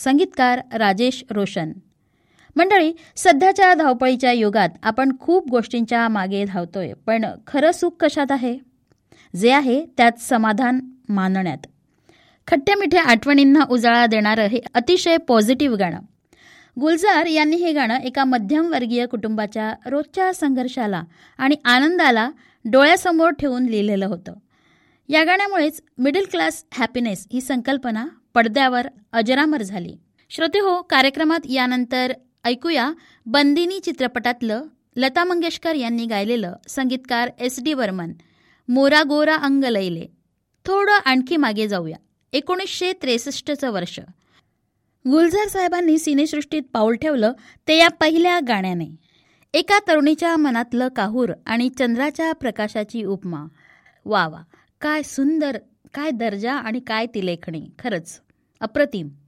संगीतकार राजेश रोशन. मंडळी, सध्याच्या धावपळीच्या युगात आपण खूप गोष्टींच्या मागे धावतोय, पण खरं सुख कशात आहे? जे आहे त्यात समाधान मानण्यात. खट्ट्या मिठ्या आठवणींना उजाळा देणारं हे अतिशय पॉझिटिव्ह गाणं. गुलजार यांनी हे गाणं एका मध्यमवर्गीय कुटुंबाच्या रोजच्या संघर्षाला आणि आनंदाला डोळ्यासमोर ठेवून लिहिलेलं होतं. या गाण्यामुळेच मिडल क्लास हॅपीनेस ही संकल्पना पडद्यावर अजरामर झाली. श्रोते हो, कार्यक्रमात यानंतर ऐकूया बंदिनी चित्रपटातलं लता मंगेशकर यांनी गायलेलं संगीतकार SD बर्मन, मोरा गोरा अंग लैले. थोडं आणखी मागे जाऊया. 1963चं वर्ष. गुलजार साहेबांनी सिनेसृष्टीत पाऊल ठेवलं ते या पहिल्या गाण्याने. एका तरुणीच्या मनातलं काहूर आणि चंद्राच्या प्रकाशाची उपमा. वा वा, काय सुंदर, काय दर्जा आणि काय ती लेखणी. खरंच अप्रतिम.